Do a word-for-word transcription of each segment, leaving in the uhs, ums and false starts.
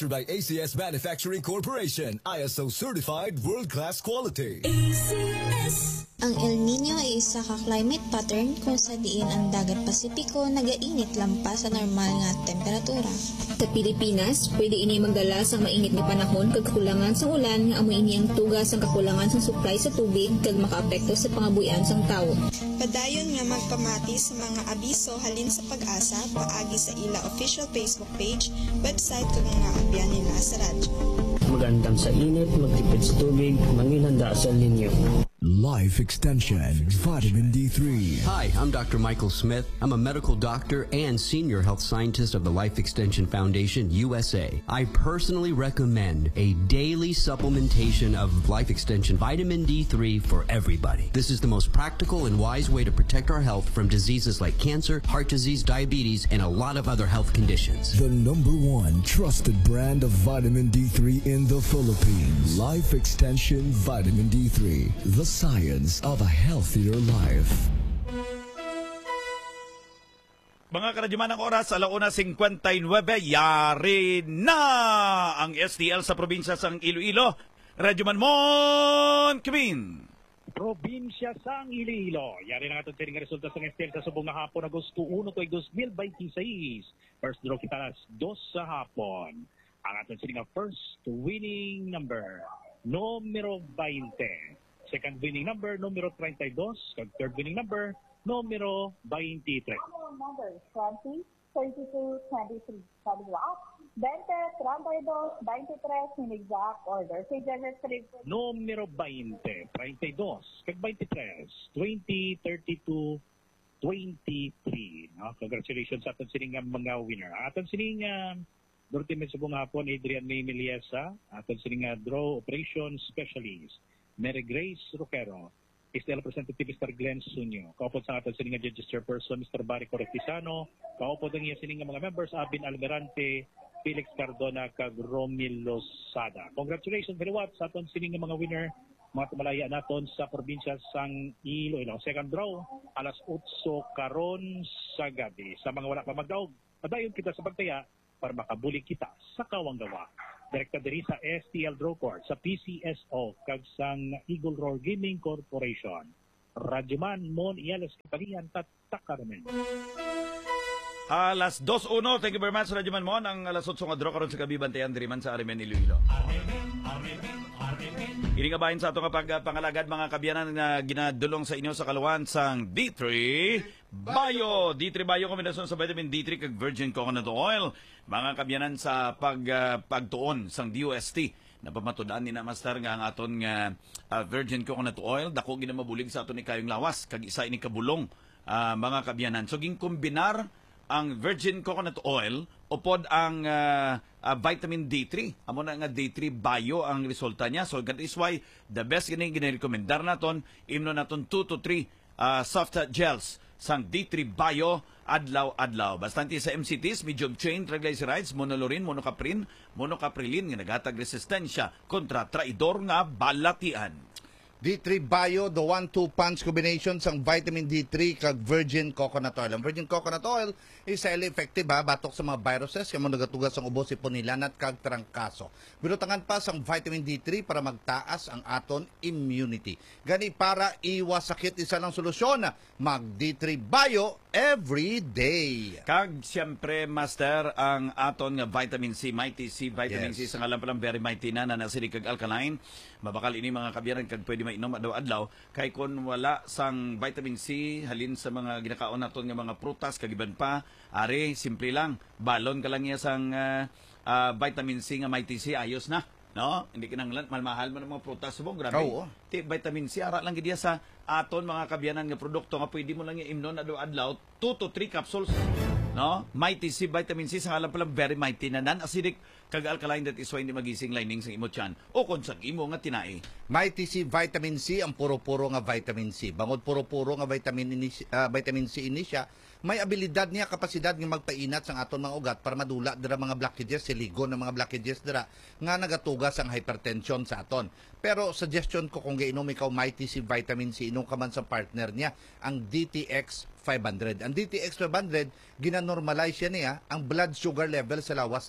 by A C S Manufacturing Corporation, I S O certified world-class quality. A C S. Ang El Nino ay isa ka climate pattern kung sa diin ang dagat Pasipiko nagainit lampas sa normal nga temperatura. Sa Pilipinas, pwede ini magdala sa mainit nga panahon kag kakulangan sa ulan nga amo ini ang tugas ang kakulangan sa supply sa tubig kag makaapekto sa pangabuhian sang tawo. Padayon nga magpamati sa mga abiso halin sa pag-asa paagi sa ila official Facebook page, website kag mga abyan nila sa radyo. Magandang sa init, magtipid sa tubig, mangilanda sa linyo. Life Extension Vitamin D three. Hi, I'm Doctor Michael Smith. I'm a medical doctor and senior health scientist of the Life Extension Foundation, U S A. I personally recommend a daily supplementation of Life Extension Vitamin D three for everybody. This is the most practical and wise way to protect our health from diseases like cancer, heart disease, diabetes, and a lot of other health conditions. The number one trusted brand of vitamin D three in the Philippines. Life Extension Vitamin D three. The science of a healthier life. Mga karadyaman ng oras, alauna fifty-nine, yari na ang S T L sa probinsya sang Iloilo. Radyoman Mon Kevin. Probinsya sang Iloilo. Yari na nga itong resulta sa S T L sa subong nga hapon, Agosto one to two thousand twenty-six. First draw kita alas dos sa hapon. Ang ating sininga first winning number, numero twenty. Second winning number, numero thirty-two. Third winning number, numero twenty-three. Number twenty, thirty-two, twenty-three. Sabi ko, twenty, thirty-two, twenty-three, in exact order. Say, numero twenty, thirty-two, twenty-three, twenty, thirty-two, twenty-three. No? Congratulations sa ating siningang mga winner. Ating siningang Dorothy Mesubong hapon, Adrian May Miliesa. Ating siningang draw operation specialist, Mary Grace Roquero. S T L Representative Mister Glenn Sunyo. Kaupod sa ating siningang judges chairperson, Mister Barry Correctisano. Kaupod ang iya siningang mga members, Abin Almerante, Felix Cardona, kag Romil Losada. Congratulations very much sa ating siningang mga winner, mga tumalaya naton sa probinsya sang Iloilo. Second draw, alas otso karon sa gabi. Sa mga wala pa magdaog, padayon kita sa pagtaya para makabulig kita sa Kawanggawa. Direkta diri sa S T L Draw Court, sa P C S O, kag sang Eagle Roar Gaming Corporation. Radyoman Mon Iales Kapalian, Tatakaramen. Alas dos uno, thank you very much, Radyoman Mon. Ang alas otso nga draw karon sa gabi, bantayan diri man sa Arimen, Iloilo. Ini nga bahin sa ato nga pagpangalagad mga kabyanan nga ginadulong sa inyo sa kaluwan sang D three Bio. D three Bio kombinasyon sa vitamin D three kag virgin coconut oil. Mga kabyanan sa pag uh, pagtuon sang D O S T. Napamatudaan ni na master nga ang aton nga uh, virgin coconut oil dako gina mabulig sa aton ni kayong lawas kag isa ini kabulong uh, mga kabyanan. So ging kombinar ang virgin coconut oil upod ang uh, uh, vitamin D three. Amo na nga D three Bio ang resulta niya. So that is why the best gini ginirekomendar naton imno naton two to three uh, soft gels sang D three Bio adlaw-adlaw. Bastante sa M C Ts, medium chain triglycerides, monolurin, monocaprin, monocaprilin nga naghatag resistensya kontra traidor nga balatian. D three Bio, the one two punch combination sang vitamin D three kag virgin coconut oil. Ang virgin coconut oil is highly effective ha, batok sa mga viruses kamo nagatugas ang ubo, sipon, nilanat kag trangkaso. Binutangan pa sang vitamin D three para magtaas ang aton immunity. Gani para iwas sakit, isa lang solusyon, mag D three Bio every day. Kag siyempre master ang aton nga vitamin C, Mighty C, vitamin Yes. C sa ngalan palang very mighty na na acidic kag alkaline. Mabakal ini mga kabyanan kag pwede mainom adlaw-adlaw kay kun wala sang vitamin C halin sa mga ginakaon naton nga mga prutas kag iban pa, are simple lang balon ka lang iya sang uh, uh, vitamin C nga Mighty C, ayos na, no? Hindi kinahanglan malmahal man ang mga prutas subong, grabe. Oo. Ti vitamin C ara lang gid sa aton mga kabyanan nga produkto nga pwede mo lang i-imnon adlaw-adlaw, two to three capsules, no? Mighty C, vitamin C sa ngalan pala very mighty na non-acidic kag alkaline, that is why hindi magising lining sa imo tiyan o kon sa imo nga tinai. Mighty C vitamin C ang puro-puro nga vitamin C. Bangod puro-puro nga vitamin ini, uh, vitamin C ini siya, may abilidad niya, kapasidad nga magpainat sang aton mga ugat para madula dira mga blockages, siligon ng mga blockages dira nga nagatugas ang hypertension sa aton. Pero suggestion ko kung gainom ikaw Mighty C vitamin C, inom ka man sa partner niya ang D T X five hundred. Ang D T X five hundred, ginanormalize siya niya ang blood sugar level sa lawas ta.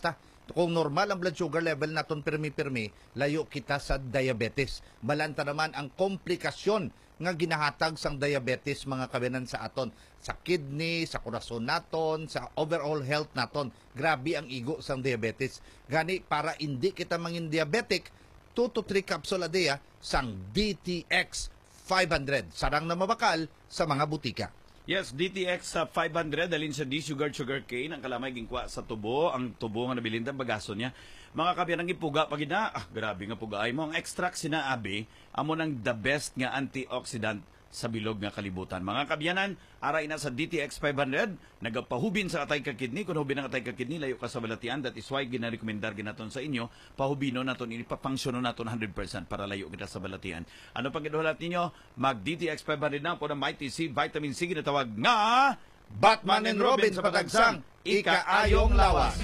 Kung normal ang blood sugar level naton pirmi-pirmi, layo kita sa diabetes. Balanta naman ang komplikasyon nga ginahatag sang diabetes mga kabinan sa aton. Sa kidney, sa korason naton, sa overall health naton. Grabe ang igo sang diabetes. Gani, para hindi kita mangin diabetic, two to three capsule a day sang D T X five hundred. Sarang na mabakal sa mga butika. Yes, D T X sa five hundred, dalhin sa D-Sugar Sugar Cane, ang kalamay gingkwa sa tubo, ang tubo nga nabilinda, bagaso niya. Mga kabiyan ang ipuga, pag ina, ah, grabe nga puga ay mo, ang extract sinaabi, amo ng the best nga antioxidant sa bilog nga kalibutan. Mga kabyanan, aray na sa D T X five hundred, nagapahubin sa atay ka kidney. Kung hubin ang atay ka kidney, layo ka sa balatian. That is why ginarekomendar ginaton sa inyo, pahubino naton, inipapangsyono naton one hundred percent para layo kita sa balatian. Ano pang ginuhalat ninyo? Mag D T X five hundred na po ng Mighty C, Vitamin C, ginatawag nga Batman and Robin sa patagsang ikaayong lawas.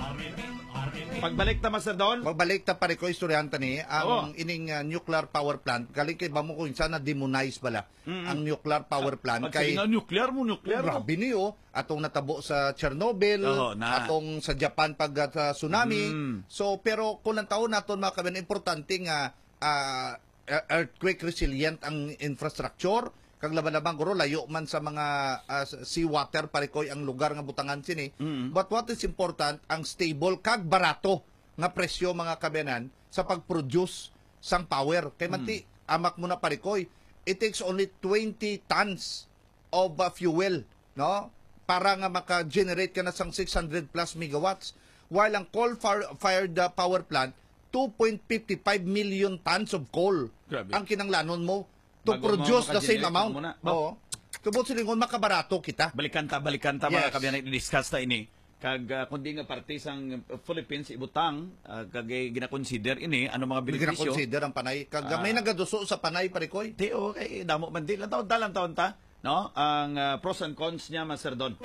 Pagbalik ta Master Don. Pagbalik ta pare ko istoryanta ni ang Oo. ining uh, nuclear power plant. Galing kay bamo ko insana demonize bala Mm-mm. ang nuclear power plant At sige nga, nuclear mo, nuclear mo. grabe niyo atong natabo sa Chernobyl, Oo, na. atong sa Japan pag uh, sa tsunami. Mm. So pero kung ang taon naton mga kabin importante nga uh, earthquake resilient ang infrastructure. Kag laban-laban guro layo man sa mga uh, seawater parikoy ang lugar nga butangan sini. Mm. But what is important, ang stable kag barato nga presyo mga kabenan sa pag-produce sang power. Kay manti amak mo na parikoy, it takes only twenty tons of uh, fuel, no? Para nga maka-generate ka na sang six hundred plus megawatts. While ang coal-fired uh, power plant, two point five five million tons of coal Grabe. ang kinanglanon mo to Bago mo produce the same maka-generate amount. muna. Oo. Tubod silingon makabarato kita. Balikan ta, balikan ta Yes. mga kabyan, i-discuss ta ini. Kag uh, kundi nga parte sang uh, Philippines ibutang, uh, kag eh, gina-consider ini ano mga Bili benepisyo. consider ang panay. Kag Ah. may nagaduso sa panay parikoy. Di o kay damo man di lang taon talang taon ta, no? Ang uh, pros and cons niya Master Don.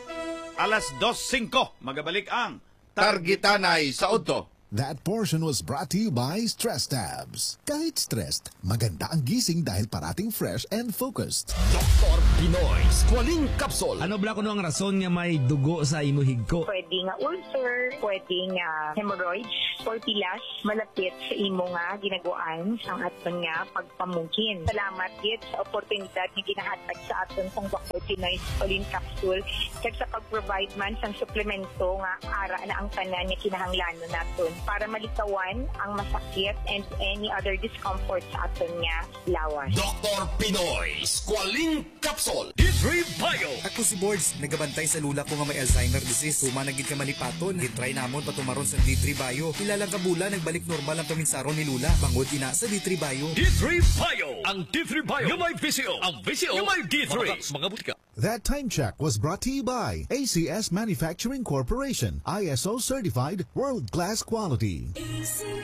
Alas dos singko magabalik ang Targitanay sa udto. That portion was brought to you by Stress Tabs. Kahit stressed, maganda ang gising dahil parating fresh and focused. Doctor Pinoy's Kwaling Kapsul. Ano bala ko ang rason nga may dugo sa imuhig ko? Pwede nga ulcer, pwede nga hemorrhoids, or pilas, malapit sa imo nga ginaguan sang aton nga pagpamungkin. Salamat gid sa oportunidad nga ginahatag sa aton sang Doctor Pinoy's Kwaling Kapsul kag sa pag-provide man sang suplemento nga ara na ang tanan nga kinahanglanon naton para malikawan ang masakit and any other discomfort sa aton nga lawas. Doctor Pinoy's Kwaling Kapsul. D three Bio. Ako si Boards, nagabantay sa lula ko nga may Alzheimer disease. Tuma nagid ka malipaton. Gitry namon patumaron sa D three Bio. Ilalang kabula nagbalik normal ang kaminsaron ni Lula. Bangod ina sa D three Bio. D three Bio. Ang D three Bio. Yung may V C O. Ang V C O. Yung may D three. Mga, mga butika. That time check was brought to you by A C S Manufacturing Corporation, I S O certified, world-class quality.